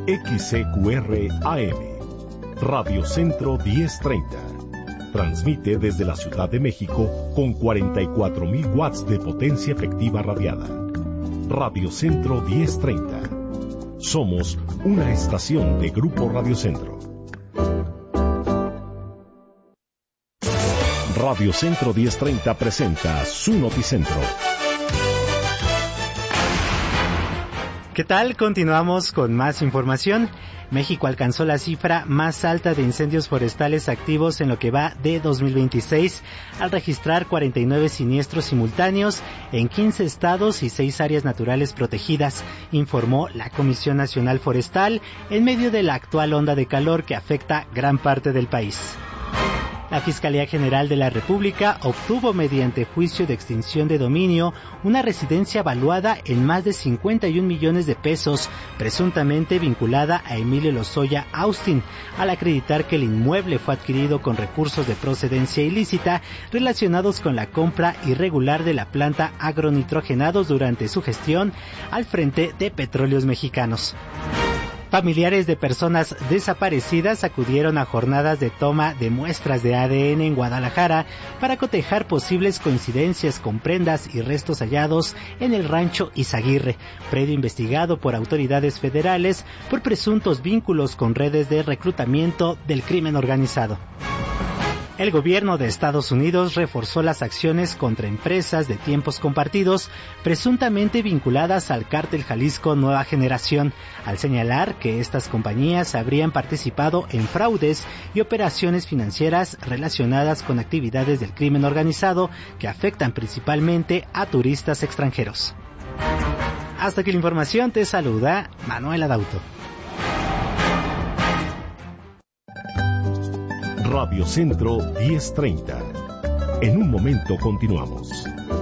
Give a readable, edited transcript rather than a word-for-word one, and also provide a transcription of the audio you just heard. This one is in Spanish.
XCQR AM, Radio Centro 1030. Transmite desde la Ciudad de México con 44,000 watts de potencia efectiva radiada. Radio Centro 1030. Somos una estación de Grupo Radio Centro. Radio Centro 1030 presenta su Noticentro. ¿Qué tal? Continuamos con más información. México alcanzó la cifra más alta de incendios forestales activos en lo que va de 2026, al registrar 49 siniestros simultáneos en 15 estados y 6 áreas naturales protegidas, informó la Comisión Nacional Forestal en medio de la actual onda de calor que afecta gran parte del país. La Fiscalía General de la República obtuvo mediante juicio de extinción de dominio una residencia valuada en más de 51 millones de pesos, presuntamente vinculada a Emilio Lozoya Austin, al acreditar que el inmueble fue adquirido con recursos de procedencia ilícita relacionados con la compra irregular de la planta agronitrogenados durante su gestión al frente de Petróleos Mexicanos. Familiares de personas desaparecidas acudieron a jornadas de toma de muestras de ADN en Guadalajara para cotejar posibles coincidencias con prendas y restos hallados en el rancho Izaguirre, predio investigado por autoridades federales por presuntos vínculos con redes de reclutamiento del crimen organizado. El gobierno de Estados Unidos reforzó las acciones contra empresas de tiempos compartidos presuntamente vinculadas al cártel Jalisco Nueva Generación, al señalar que estas compañías habrían participado en fraudes y operaciones financieras relacionadas con actividades del crimen organizado que afectan principalmente a turistas extranjeros. Hasta aquí la información, te saluda Manuel Adauto. Radio Centro 1030. En un momento continuamos.